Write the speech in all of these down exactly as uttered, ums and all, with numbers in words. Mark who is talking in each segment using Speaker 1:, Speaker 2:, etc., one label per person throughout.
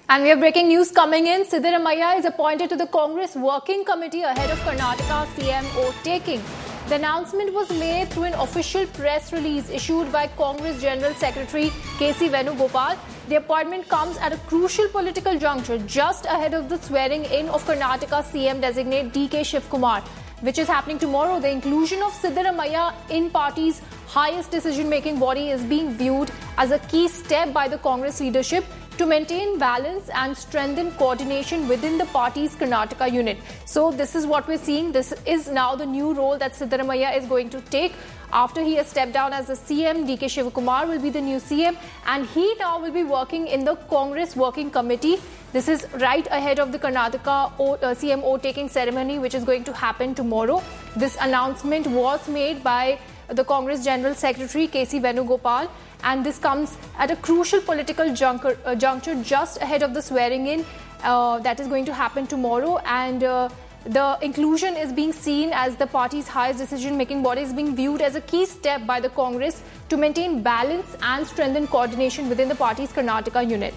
Speaker 1: And we have breaking news coming in. Siddaramaiah is appointed to the Congress Working Committee ahead of Karnataka C M vote taking. The announcement was made through an official press release issued by Congress General Secretary K C Venugopal. The appointment comes at a crucial political juncture just ahead of the swearing in of Karnataka C M designate D K Shivakumar, which is happening tomorrow. The inclusion of Siddaramaiah in party's highest decision-making body is being viewed as a key step by the Congress leadership to maintain balance and strengthen coordination within the party's Karnataka unit. So this is what we're seeing. This is now the new role that Siddaramaiah is going to take. After he has stepped down as the C M, D K Shivakumar will be the new C M, and he now will be working in the Congress Working Committee. This is right ahead of the Karnataka o, uh, C M vote taking ceremony, which is going to happen tomorrow. This announcement was made by the Congress General Secretary K C Venugopal, and this comes at a crucial political juncture, uh, juncture just ahead of the swearing in uh, that is going to happen tomorrow. And uh, the inclusion is being seen as the party's highest decision-making body is being viewed as a key step by the Congress to maintain balance and strengthen coordination within the party's Karnataka unit.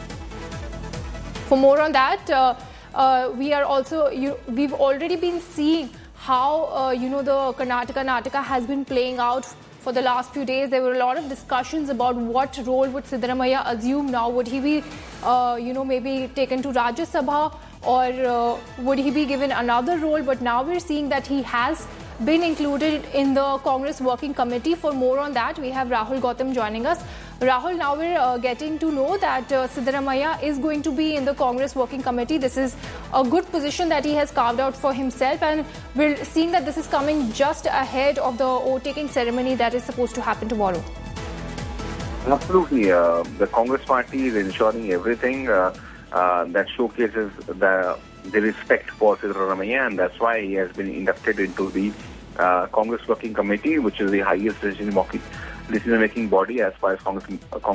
Speaker 1: For more on that, uh, uh, we are also you, we've already been seeing how uh, you know the Karnataka Karnataka has been playing out for the last few days. There were a lot of discussions about what role would Siddaramaiah assume now. Would he be uh, you know maybe taken to Rajya Sabha, or uh, would he be given another role? But now we're seeing that he has been included in the Congress Working Committee. For more on that, we have Rahul Gautam joining us. Rahul, now we're uh, getting to know that uh, Siddaramaiah is going to be in the Congress Working Committee. This is a good position that he has carved out for himself, and we're seeing that this is coming just ahead of the vote-taking ceremony that is supposed to happen tomorrow.
Speaker 2: Absolutely. Uh, the Congress Party is ensuring everything uh, uh, that showcases the, the respect for Siddaramaiah, and that's why he has been inducted into the uh, Congress Working Committee, which is the highest decision-making decision-making body as far as Congress, uh, Congress